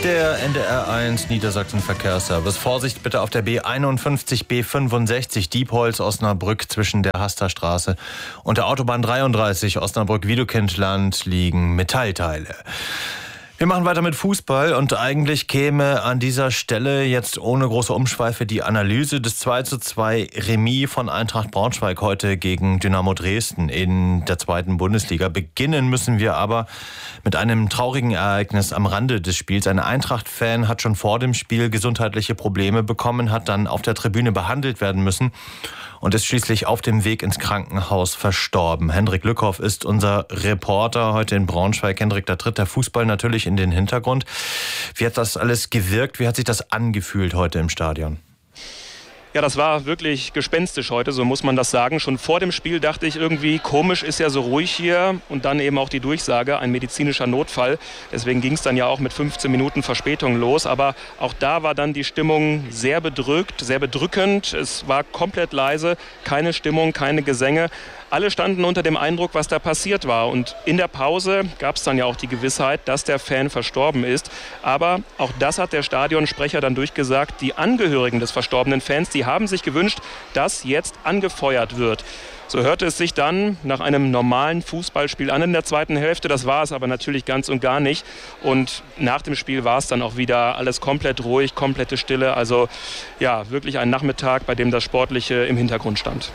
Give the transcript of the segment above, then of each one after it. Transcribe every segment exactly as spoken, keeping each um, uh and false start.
Der N D R eins Niedersachsen Verkehrsservice. Vorsicht bitte auf der B einundfünfzig B fünfundsechzig Diepholz-Osnabrück zwischen der Hasterstraße und der Autobahn dreiunddreißig Osnabrück-Widokindland liegen Metallteile. Wir machen weiter mit Fußball und eigentlich käme an dieser Stelle jetzt ohne große Umschweife die Analyse des zwei zu zwei Remis von Eintracht Braunschweig heute gegen Dynamo Dresden in der zweiten Bundesliga. Beginnen müssen wir aber mit einem traurigen Ereignis am Rande des Spiels. Ein Eintracht-Fan hat schon vor dem Spiel gesundheitliche Probleme bekommen, hat dann auf der Tribüne behandelt werden müssen und ist schließlich auf dem Weg ins Krankenhaus verstorben. Hendrik Lückhoff ist unser Reporter heute in Braunschweig. Hendrik, da tritt der Fußball natürlich in den Hintergrund. Wie hat das alles gewirkt? Wie hat sich das angefühlt heute im Stadion? Ja, das war wirklich gespenstisch heute, so muss man das sagen. Schon vor dem Spiel dachte ich irgendwie, komisch, ist ja so ruhig hier. Und dann eben auch die Durchsage, ein medizinischer Notfall. Deswegen ging es dann ja auch mit fünfzehn Minuten Verspätung los. Aber auch da war dann die Stimmung sehr bedrückt, sehr bedrückend. Es war komplett leise, keine Stimmung, keine Gesänge. Alle standen unter dem Eindruck, was da passiert war. Und in der Pause gab es dann ja auch die Gewissheit, dass der Fan verstorben ist. Aber auch das hat der Stadionsprecher dann durchgesagt. Die Angehörigen des verstorbenen Fans, die haben sich gewünscht, dass jetzt angefeuert wird. So hörte es sich dann nach einem normalen Fußballspiel an in der zweiten Hälfte. Das war es aber natürlich ganz und gar nicht. Und nach dem Spiel war es dann auch wieder alles komplett ruhig, komplette Stille. Also ja, wirklich ein Nachmittag, bei dem das Sportliche im Hintergrund stand.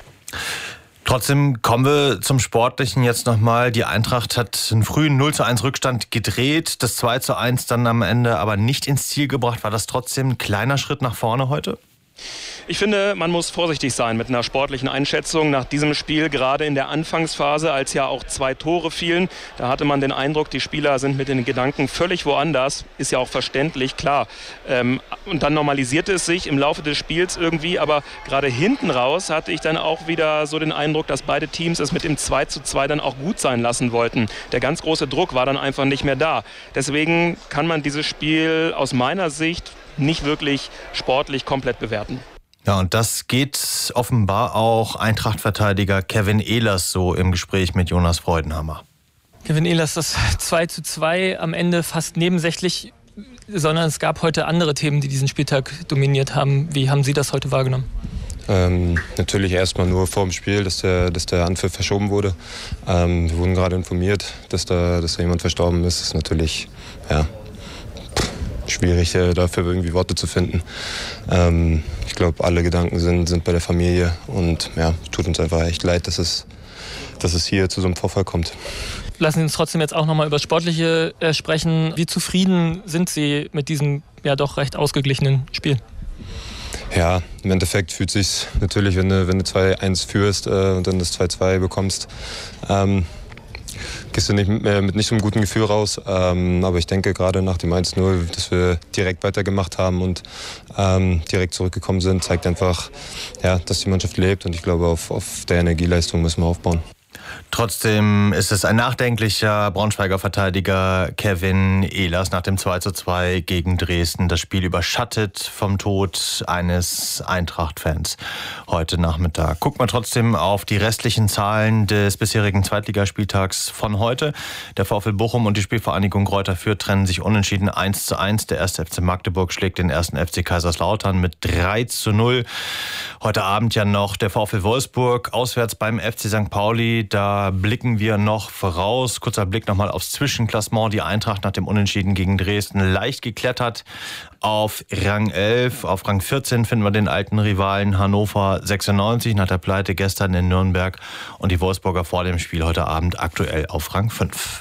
Trotzdem kommen wir zum Sportlichen jetzt nochmal. Die Eintracht hat einen frühen null zu eins Rückstand gedreht, das zwei zu eins dann am Ende aber nicht ins Ziel gebracht. War das trotzdem ein kleiner Schritt nach vorne heute? Ich finde, man muss vorsichtig sein mit einer sportlichen Einschätzung nach diesem Spiel, gerade in der Anfangsphase, als ja auch zwei Tore fielen. Da hatte man den Eindruck, die Spieler sind mit den Gedanken völlig woanders. Ist ja auch verständlich, klar. Ähm, und dann normalisierte es sich im Laufe des Spiels irgendwie, aber gerade hinten raus hatte ich dann auch wieder so den Eindruck, dass beide Teams es mit dem zwei zu zwei dann auch gut sein lassen wollten. Der ganz große Druck war dann einfach nicht mehr da. Deswegen kann man dieses Spiel aus meiner Sicht nicht wirklich sportlich komplett bewerten. Ja, und das geht offenbar auch Eintracht-Verteidiger Kevin Ehlers so im Gespräch mit Jonas Freudenhammer. Kevin Ehlers, das zwei zu zwei am Ende fast nebensächlich, sondern es gab heute andere Themen, die diesen Spieltag dominiert haben. Wie haben Sie das heute wahrgenommen? Ähm, natürlich erstmal nur vor dem Spiel, dass der, dass der Anpfiff verschoben wurde. Ähm, wir wurden gerade informiert, dass da, dass da jemand verstorben ist. Das ist natürlich, ja, schwierig, dafür irgendwie Worte zu finden. Ähm, ich glaube, alle Gedanken sind, sind bei der Familie und ja, tut uns einfach echt leid, dass es, dass es hier zu so einem Vorfall kommt. Lassen Sie uns trotzdem jetzt auch nochmal über das Sportliche äh, sprechen. Wie zufrieden sind Sie mit diesem ja doch recht ausgeglichenen Spiel? Ja, im Endeffekt fühlt es sich natürlich, wenn du, wenn du zwei eins führst äh, und dann das zwei zwei bekommst, ähm, gehst du nicht mit, mit nicht so einem guten Gefühl raus. Ähm, aber ich denke gerade nach dem eins null, dass wir direkt weitergemacht haben und ähm, direkt zurückgekommen sind, zeigt einfach, ja, dass die Mannschaft lebt. Und ich glaube, auf, auf der Energieleistung müssen wir aufbauen. Trotzdem ist es ein nachdenklicher Braunschweiger Verteidiger Kevin Ehlers nach dem zwei zu zwei gegen Dresden. Das Spiel überschattet vom Tod eines Eintracht-Fans heute Nachmittag. Guckt man trotzdem auf die restlichen Zahlen des bisherigen Zweitligaspieltags von heute. Der VfL Bochum und die Spielvereinigung Greuther Fürth trennen sich unentschieden eins zu eins. Der erste F C Magdeburg schlägt den ersten F C Kaiserslautern mit drei zu null. Heute Abend ja noch der VfL Wolfsburg auswärts beim F C Sankt Pauli. Da blicken wir noch voraus. Kurzer Blick nochmal aufs Zwischenklassement. Die Eintracht nach dem Unentschieden gegen Dresden leicht geklettert auf Rang elf. Auf Rang vierzehn finden wir den alten Rivalen Hannover sechsundneunzig nach der Pleite gestern in Nürnberg. Und die Wolfsburger vor dem Spiel heute Abend aktuell auf Rang fünf.